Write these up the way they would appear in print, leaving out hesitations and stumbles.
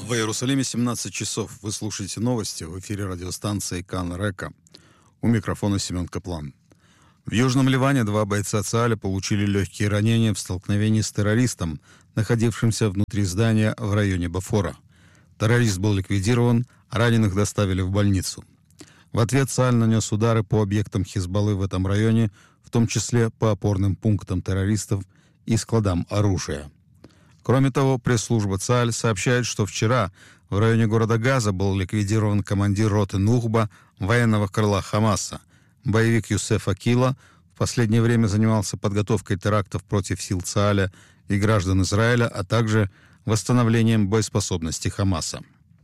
В Иерусалиме 17 часов. Вы слушаете новости в эфире радиостанции Кан Река. У микрофона Семен Каплан. В Южном Ливане 2 бойца ЦААля получили легкие ранения в столкновении с террористом, находившимся внутри здания в районе Бафора. Террорист был ликвидирован, а раненых доставили в больницу. В ответ ЦААль нанес удары по объектам Хизбаллы в этом районе, в том числе по опорным пунктам террористов и складам оружия. Кроме того, пресс-служба ЦААль сообщает, что вчера в районе города Газа был ликвидирован командир роты Нухба военного крыла Хамаса. Боевик Юсеф Акила в последнее время занимался подготовкой терактов против сил ЦААля и граждан Израиля, а также восстановлением боеспособности Хамаса.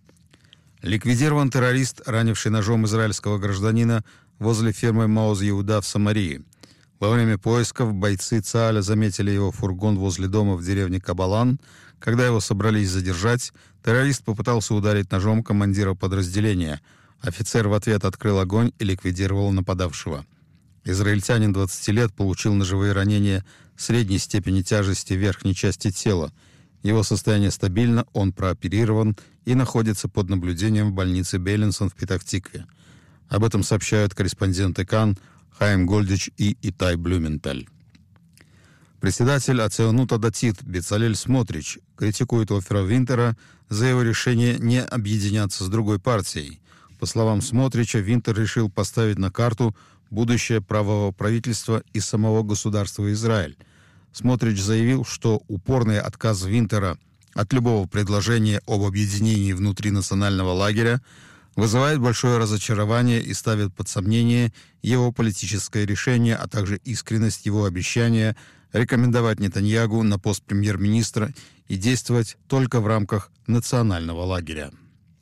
Ликвидирован террорист, ранивший ножом израильского гражданина возле фермы Маоз Иуда в Самарии. Во время поисков бойцы ЦААля заметили его фургон возле дома в деревне Кабалан. Когда его собрались задержать, террорист попытался ударить ножом командира подразделения. Офицер в ответ открыл огонь и ликвидировал нападавшего. Израильтянин 20 лет получил ножевые ранения средней степени тяжести в верхней части тела. Его состояние стабильно, он прооперирован и находится под наблюдением в больнице Бейлинсон в Петах-Тикве. Об этом сообщают корреспонденты КАН Хаим Гольдич и Итай Блюменталь. Председатель Ационута Датит Бецалель Смотрич критикует Оффера Винтера за его решение не объединяться с другой партией. По словам Смотрича, Винтер решил поставить на карту будущее правового правительства и самого государства Израиль. Смотрич заявил, что упорный отказ Винтера от любого предложения об объединении внутри национального лагеря вызывает большое разочарование и ставит под сомнение его политическое решение, а также искренность его обещания рекомендовать Нетаньягу на пост премьер-министра и действовать только в рамках национального лагеря.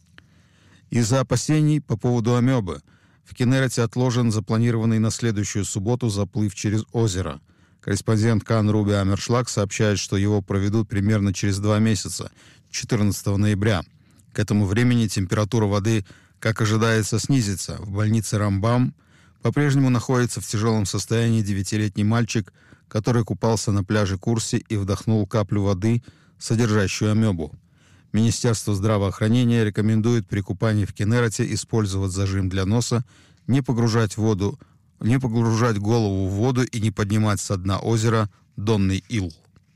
Из-за опасений по поводу амебы в Кеннерете отложен запланированный на следующую субботу заплыв через озеро. Корреспондент КАН Руби Амершлаг сообщает, что его проведут примерно через 2 месяца, 14 ноября. К этому времени температура воды, как ожидается, снизится. В больнице Рамбам по-прежнему находится в тяжелом состоянии 9-летний мальчик, который купался на пляже Курси и вдохнул каплю воды, содержащую амебу. Министерство здравоохранения рекомендует при купании в Кеннерете использовать зажим для носа, не погружать голову в воду и не поднимать со дна озера донный ил.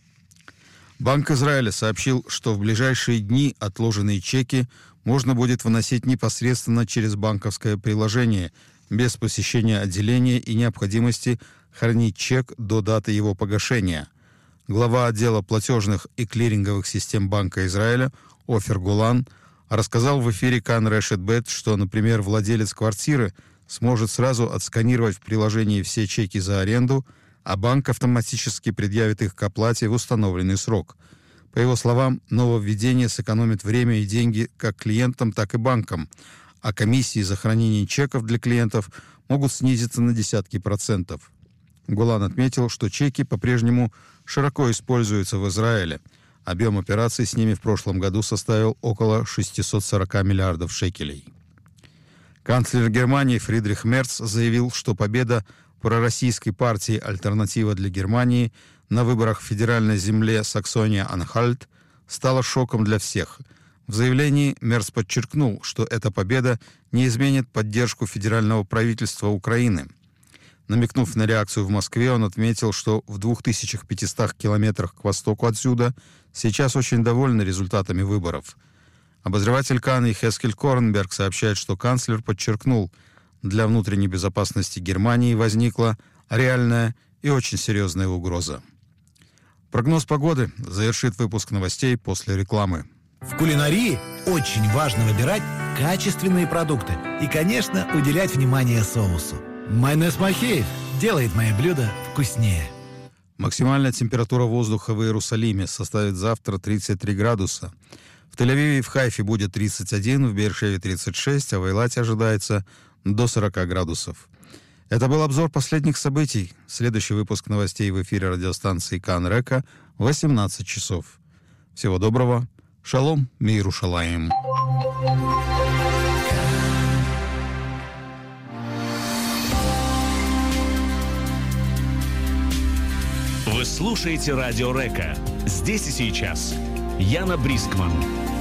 Банк Израиля сообщил, что в ближайшие дни отложенные чеки можно будет выносить непосредственно через банковское приложение, без посещения отделения и необходимости хранить чек до даты его погашения. Глава отдела платежных и клиринговых систем Банка Израиля Офер Гулан рассказал в эфире Кан Решет Бет, что, например, владелец квартиры сможет сразу отсканировать в приложении все чеки за аренду, а банк автоматически предъявит их к оплате в установленный срок. По его словам, нововведение сэкономит время и деньги как клиентам, так и банкам, а комиссии за хранение чеков для клиентов могут снизиться на десятки процентов. Гулан отметил, что чеки по-прежнему широко используются в Израиле. Объем операций с ними в прошлом году составил около 640 миллиардов шекелей. Канцлер Германии Фридрих Мерц заявил, что победа пророссийской партии «Альтернатива для Германии» на выборах в федеральной земле Саксония-Анхальт стала шоком для всех. В заявлении Мерц подчеркнул, что эта победа не изменит поддержку федерального правительства Украины. Намекнув на реакцию в Москве, он отметил, что в 2500 километрах к востоку отсюда сейчас очень довольны результатами выборов. Обозреватель КАН Йехескель Корнберг сообщает, что канцлер подчеркнул, для внутренней безопасности Германии возникла реальная и очень серьезная угроза. Прогноз погоды завершит выпуск новостей после рекламы. В кулинарии очень важно выбирать качественные продукты и, конечно, уделять внимание соусу. Майонез Махеев делает мои блюда вкуснее. Максимальная температура воздуха в Иерусалиме составит завтра 33 градуса. В Тель-Авиве и в Хайфе будет 31, в Беэр-Шеве 36, а в Эйлате ожидается до 40 градусов. Это был обзор последних событий. Следующий выпуск новостей в эфире радиостанции Кан Река в 18 часов. Всего доброго. Шалом, Миерушалаим. Вы слушаете Радио Река. Здесь и сейчас. Яна Брискман.